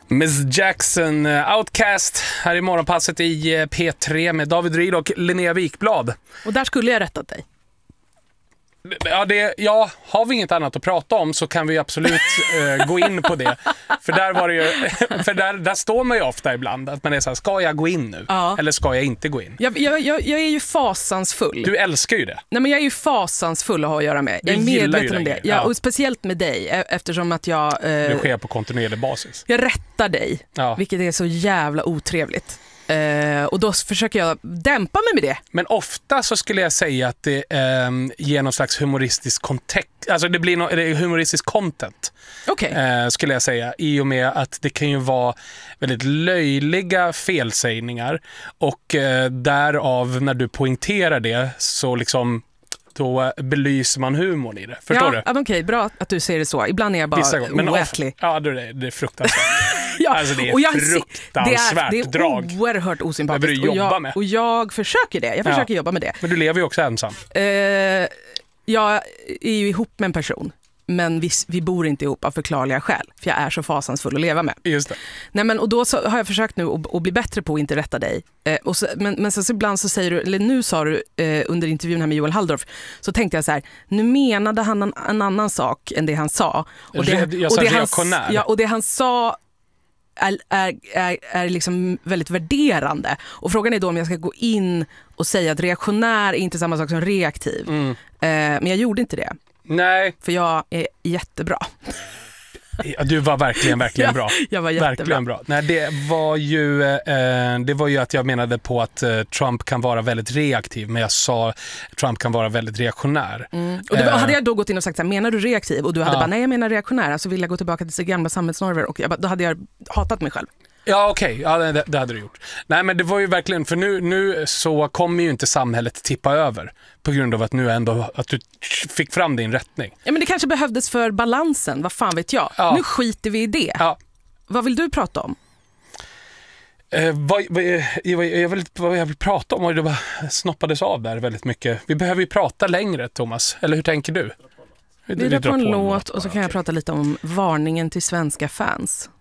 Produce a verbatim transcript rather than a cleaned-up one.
Miss Jackson, Outcast här i morgonpasset i P tre med David Ryd och Linnea Wikblad. Och där skulle jag rättat dig. Ja, det, ja, har vi inget annat att prata om så kan vi absolut eh, gå in på det. För där var det ju, för där, där står man ju ofta ibland att man är så här, ska jag gå in nu? Ja. Eller ska jag inte gå in? Jag, jag, jag, jag är ju fasansfull. Du älskar ju det. Nej, men jag är ju fasansfull att ha att göra med. Jag är medveten om det. Ja, ja. Och speciellt med dig, eftersom att jag... Eh, det sker på kontinuerlig basis. Jag rättar dig, ja. Vilket är så jävla otrevligt. Uh, och då försöker jag dämpa mig med det. Men ofta så skulle jag säga att det um, ger någon slags humoristisk kontext. Alltså det blir no- det är humoristisk content. Okay. Uh, skulle jag säga. I och med att det kan ju vara väldigt löjliga felsägningar. Och uh, därav när du poängterar det så liksom... då belyser man humorn i det. Förstår ja, du? Ja, okej, okay, bra att du ser det så. Ibland är jag bara oätlig. Ja, det är, det är fruktansvärt. ja, alltså det är och jag, fruktansvärt det är, drag. Det är oerhört osympatiskt. Jobba och, jag, med. och jag försöker det. Jag försöker ja. jobba med det. Men du lever ju också ensam. Uh, jag är ju ihop med en person. Men vi, vi bor inte ihop av förklarliga skäl. För jag är så fasansfull att leva med. Just det. Nej, men, och då så har jag försökt nu att, att bli bättre på att inte rätta dig. Eh, och så, men men så, så ibland så säger du, eller nu sa du eh, under intervjun här med Joel Halldorf, så tänkte jag så här, nu menade han en, en annan sak än det han sa. Och det, jag, jag sa och det reaktionär. Han, ja, och det han sa är, är, är, är liksom väldigt värderande. Och frågan är då om jag ska gå in och säga att reaktionär är inte samma sak som reaktiv. Mm. Eh, men jag gjorde inte det. Nej. För jag är jättebra. Ja, du var verkligen, verkligen bra. Jag var jättebra. Verkligen bra. Nej, det var ju eh, det var ju att jag menade på att eh, Trump kan vara väldigt reaktiv, men jag sa Trump kan vara väldigt reaktionär. Mm. Och det var, hade jag då gått in och sagt så här, menar du reaktiv? Och du hade ja. bara, nej jag menar reaktionär, alltså vill jag gå tillbaka till gamla samhällsnormer, och jag bara, då hade jag hatat mig själv. Ja, okej. Okay. Ja, det, det hade du gjort. Nej, men det var ju verkligen, för nu, nu så kommer ju inte samhället tippa över på grund av att nu ändå, att du fick fram din rättning. Ja, men det kanske behövdes för balansen, vad fan vet jag. Ja. Nu skiter vi i det. Ja. Vad vill du prata om? Eh, vad, vad, jag, jag vill, vad jag vill prata om, och det bara snoppades av där väldigt mycket. Vi behöver ju prata längre, Thomas. Eller hur tänker du? Vi, vi drar på en, på en låt och så kan jag prata lite om varningen till svenska fans.